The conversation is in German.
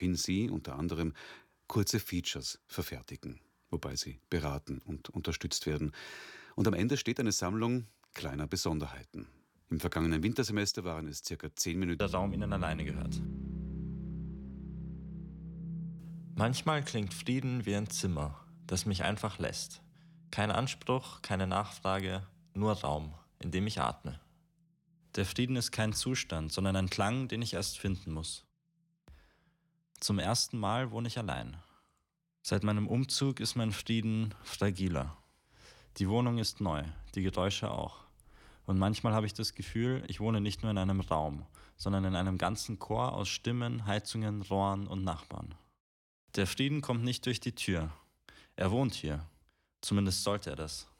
woraufhin sie unter anderem kurze Features verfertigen, wobei sie beraten und unterstützt werden. Und am Ende steht eine Sammlung kleiner Besonderheiten. Im vergangenen Wintersemester waren es circa 10 Minuten. Der Raum ihnen alleine gehört. Manchmal klingt Frieden wie ein Zimmer, das mich einfach lässt. Kein Anspruch, keine Nachfrage, nur Raum, in dem ich atme. Der Frieden ist kein Zustand, sondern ein Klang, den ich erst finden muss. Zum ersten Mal wohne ich allein. Seit meinem Umzug ist mein Frieden fragiler. Die Wohnung ist neu, die Geräusche auch. Und manchmal habe ich das Gefühl, ich wohne nicht nur in einem Raum, sondern in einem ganzen Chor aus Stimmen, Heizungen, Rohren und Nachbarn. Der Frieden kommt nicht durch die Tür. Er wohnt hier. Zumindest sollte er das.